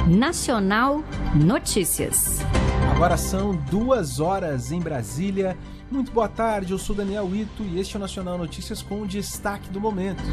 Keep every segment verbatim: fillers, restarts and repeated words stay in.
Nacional Notícias. Agora são duas horas em Brasília. Muito boa tarde, eu sou Daniel Ito e este é o Nacional Notícias com o destaque do momento.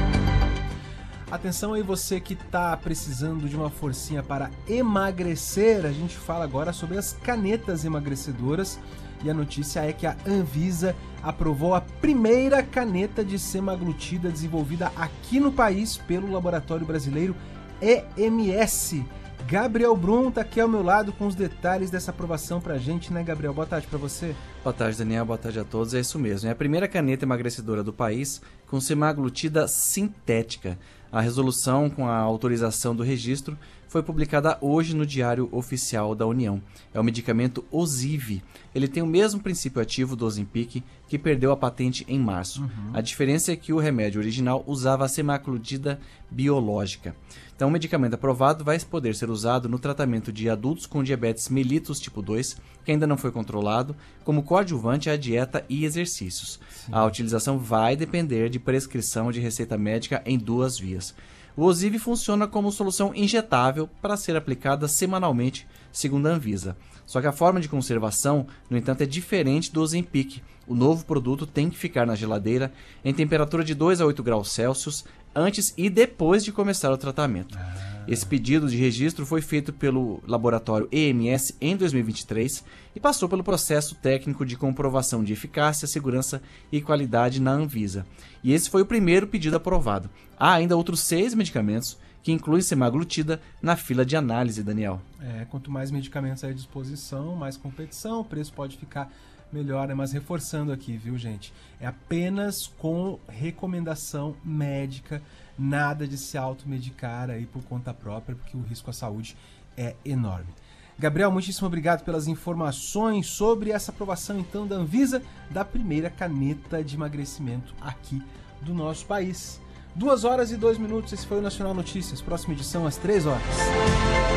Atenção aí você que está precisando de uma forcinha para emagrecer. A gente fala agora sobre as canetas emagrecedoras e a notícia é que a Anvisa aprovou a primeira caneta de semaglutida desenvolvida aqui no país pelo laboratório brasileiro E M S. Gabriel Brum tá aqui ao meu lado com os detalhes dessa aprovação pra gente, né, Gabriel? Boa tarde pra você. Boa tarde, Daniel. Boa tarde a todos. É isso mesmo. É a primeira caneta emagrecedora do país com semaglutida sintética. A resolução com a autorização do registro foi publicada hoje no Diário Oficial da União. É o medicamento Ozivy. Ele tem o mesmo princípio ativo do Ozempic, que perdeu a patente em março. Uhum. A diferença é que o remédio original usava a semaglutida biológica. Então, o medicamento aprovado vai poder ser usado no tratamento de adultos com diabetes mellitus tipo dois, que ainda não foi controlado, como coadjuvante à dieta e exercícios. Sim. A utilização vai depender de prescrição de receita médica em duas vias. O Ozivy funciona como solução injetável para ser aplicada semanalmente, segundo a Anvisa. Só que a forma de conservação, no entanto, é diferente do Ozempic. O novo produto tem que ficar na geladeira em temperatura de dois a oito graus Celsius antes e depois de começar o tratamento. Ah. Esse pedido de registro foi feito pelo laboratório E M S em dois mil e vinte e três e passou pelo processo técnico de comprovação de eficácia, segurança e qualidade na Anvisa. E esse foi o primeiro pedido aprovado. Há ainda outros seis medicamentos que incluem semaglutida na fila de análise, Daniel. É, quanto mais medicamentos à disposição, mais competição, o preço pode ficar melhor, né? Mas reforçando aqui, viu, gente? É apenas com recomendação médica, nada de se automedicar aí por conta própria, porque o risco à saúde é enorme. Gabriel, muitíssimo obrigado pelas informações sobre essa aprovação, então, da Anvisa, da primeira caneta de emagrecimento aqui do nosso país. Duas horas e dois minutos, esse foi o Nacional Notícias. Próxima edição às três horas.